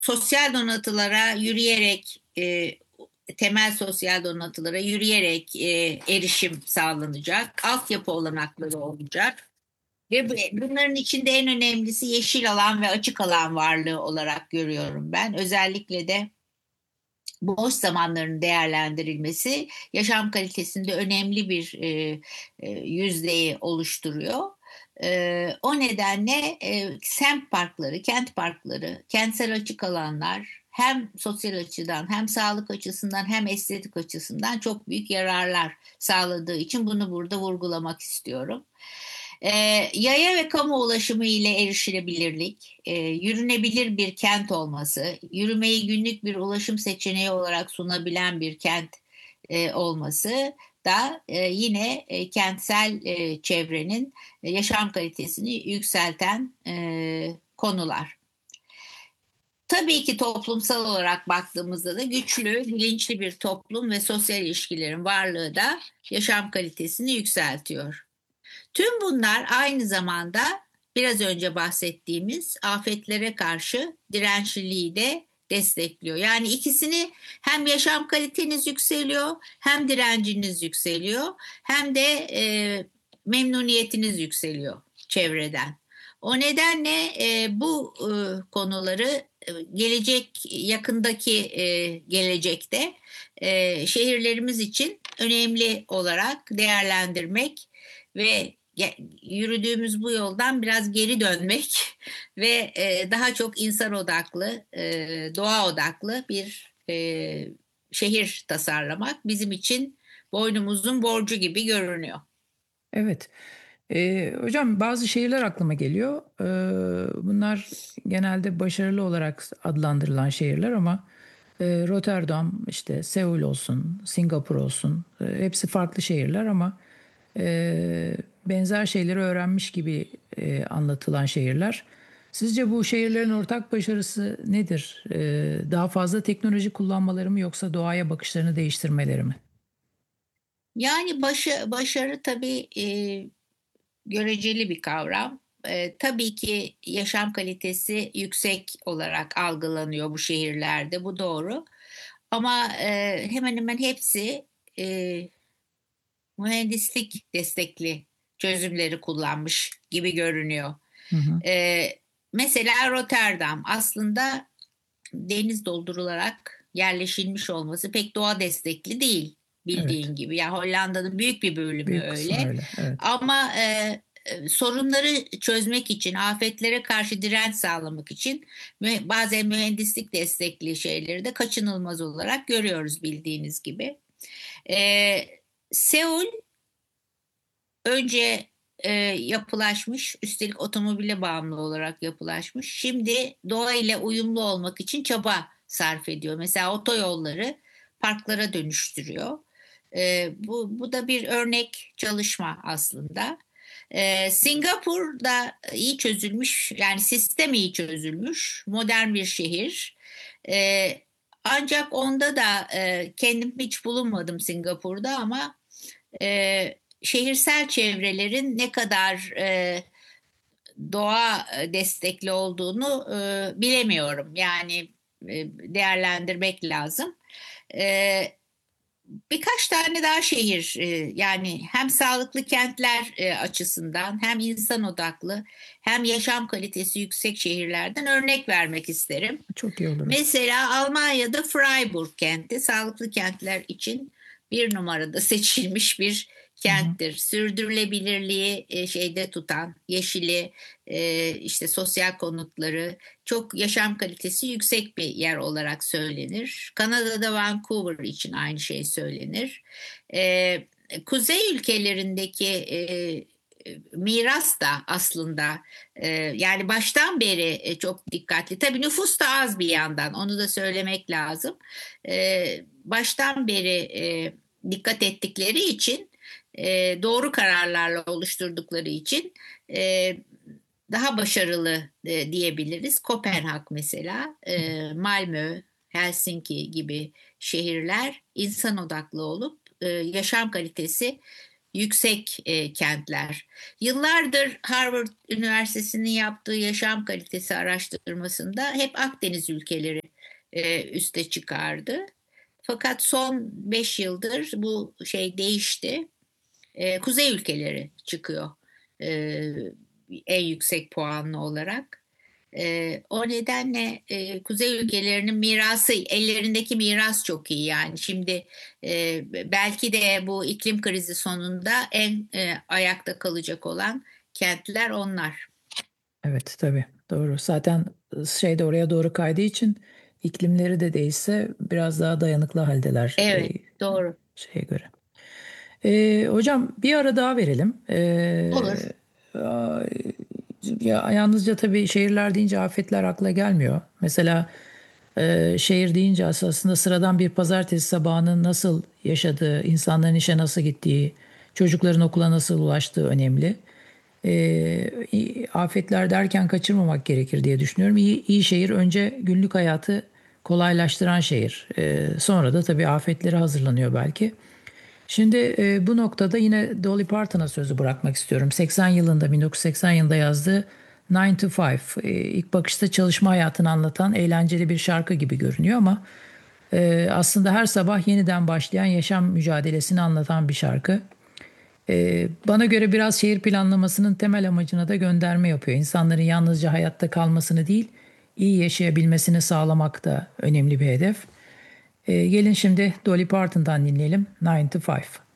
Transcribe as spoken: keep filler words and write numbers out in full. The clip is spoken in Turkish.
sosyal donatılara yürüyerek, e, temel sosyal donatılara yürüyerek e, erişim sağlanacak. Altyapı olanakları olacak. Ve bunların içinde en önemlisi yeşil alan ve açık alan varlığı olarak görüyorum ben. Özellikle de boş zamanların değerlendirilmesi yaşam kalitesinde önemli bir e, e, yüzdeyi oluşturuyor. E, o nedenle e, semt parkları, kent parkları, kentsel açık alanlar hem sosyal açıdan hem sağlık açısından hem estetik açısından çok büyük yararlar sağladığı için bunu burada vurgulamak istiyorum. E, Yaya ve kamu ulaşımı ile erişilebilirlik, e, yürünebilir bir kent olması, yürümeyi günlük bir ulaşım seçeneği olarak sunabilen bir kent e, olması da e, yine e, kentsel e, çevrenin e, yaşam kalitesini yükselten e, konular. Tabii ki toplumsal olarak baktığımızda da güçlü, bilinçli bir toplum ve sosyal ilişkilerin varlığı da yaşam kalitesini yükseltiyor. Tüm bunlar aynı zamanda biraz önce bahsettiğimiz afetlere karşı dirençliliği de destekliyor. Yani ikisini hem yaşam kaliteniz yükseliyor, hem direnciniz yükseliyor, hem de e, memnuniyetiniz yükseliyor çevreden. O nedenle e, bu e, konuları e, gelecek yakındaki e, gelecekte e, şehirlerimiz için önemli olarak değerlendirmek ve yürüdüğümüz bu yoldan biraz geri dönmek ve e, daha çok insan odaklı, e, doğa odaklı bir e, şehir tasarlamak bizim için boynumuzun borcu gibi görünüyor. Evet. Ee, hocam bazı şehirler aklıma geliyor. Ee, bunlar genelde başarılı olarak adlandırılan şehirler ama e, Rotterdam, işte Seul olsun, Singapur olsun, e, hepsi farklı şehirler ama e, benzer şeyleri öğrenmiş gibi e, anlatılan şehirler. Sizce bu şehirlerin ortak başarısı nedir? E, daha fazla teknoloji kullanmaları mı yoksa doğaya bakışlarını değiştirmeleri mi? Yani başı, başarı tabii e, göreceli bir kavram. E, tabii ki yaşam kalitesi yüksek olarak algılanıyor bu şehirlerde, bu doğru. Ama e, hemen hemen hepsi e, mühendislik destekli çözümleri kullanmış gibi görünüyor. Hı hı. E, Mesela Rotterdam aslında deniz doldurularak yerleşilmiş olması pek doğa destekli değil Evet. bildiğin gibi. Yani Hollanda'nın büyük bir bölümü Büyük kısmı öyle. öyle. Evet. Ama e, e, sorunları çözmek için, afetlere karşı direnç sağlamak için ve bazen mühendislik destekli şeyleri de kaçınılmaz olarak görüyoruz bildiğiniz gibi. E, Seul önce e, yapılaşmış, üstelik otomobile bağımlı olarak yapılaşmış. Şimdi doğa ile uyumlu olmak için çaba sarf ediyor. Mesela otoyolları parklara dönüştürüyor. E, bu, bu da bir örnek çalışma aslında. E, Singapur'da iyi çözülmüş, yani sistem iyi çözülmüş, modern bir şehir. E, Ancak onda da e, kendim hiç bulunmadım Singapur'da ama e, şehirsel çevrelerin ne kadar e, doğa destekli olduğunu e, bilemiyorum. Yani e, değerlendirmek lazım. E, Birkaç tane daha şehir e, yani hem sağlıklı kentler e, açısından hem insan odaklı hem yaşam kalitesi yüksek şehirlerden örnek vermek isterim. Çok iyi olur hocam. Mesela Almanya'da Freiburg kenti sağlıklı kentler için bir numarada seçilmiş bir Hı hı. kenttir. Sürdürülebilirliği e, şeyde tutan, yeşili, e, işte sosyal konutları, çok yaşam kalitesi yüksek bir yer olarak söylenir. Kanada'da Vancouver için aynı şey söylenir. E, Kuzey ülkelerindeki e, miras da aslında e, yani baştan beri e, çok dikkatli. Tabii nüfus da az bir yandan, onu da söylemek lazım. E, baştan beri e, dikkat ettikleri için, e, doğru kararlarla oluşturdukları için e, daha başarılı e, diyebiliriz. Kopenhag mesela, e, Malmö, Helsinki gibi şehirler insan odaklı olup e, yaşam kalitesi yüksek e, kentler. Yıllardır Harvard Üniversitesi'nin yaptığı yaşam kalitesi araştırmasında hep Akdeniz ülkeleri e, üste çıkardı. Fakat son beş yıldır bu şey değişti. E, kuzey ülkeleri çıkıyor e, en yüksek puanlı olarak. E, o nedenle e, kuzey ülkelerinin mirası, ellerindeki miras çok iyi yani. Şimdi e, belki de bu iklim krizi sonunda en e, ayakta kalacak olan kentler onlar. Evet, tabii doğru. Zaten şey de oraya doğru kaydığı için iklimleri de değişse biraz daha dayanıklı haldeler e, Evet, doğru. şeye göre. E, hocam bir ara daha verelim. E, Olur. a- ya, yalnızca tabii şehirler deyince afetler akla gelmiyor. Mesela e, şehir deyince aslında sıradan bir pazartesi sabahının nasıl yaşadığı, insanların işe nasıl gittiği, çocukların okula nasıl ulaştığı önemli. E, afetler derken kaçırmamak gerekir diye düşünüyorum. İyi, iyi şehir önce günlük hayatı kolaylaştıran şehir. E, sonra da tabii afetlere hazırlanıyor belki. Şimdi e, bu noktada yine Dolly Parton'a sözü bırakmak istiyorum. seksen yılında, bin dokuz yüz seksen yılında yazdığı Nine to Five. E, ilk bakışta çalışma hayatını anlatan eğlenceli bir şarkı gibi görünüyor ama e, aslında her sabah yeniden başlayan yaşam mücadelesini anlatan bir şarkı. E, bana göre biraz şehir planlamasının temel amacına da gönderme yapıyor. İnsanların yalnızca hayatta kalmasını değil, iyi yaşayabilmesini sağlamak da önemli bir hedef. E, gelin şimdi Dolly Parton'dan dinleyelim Nine to Five.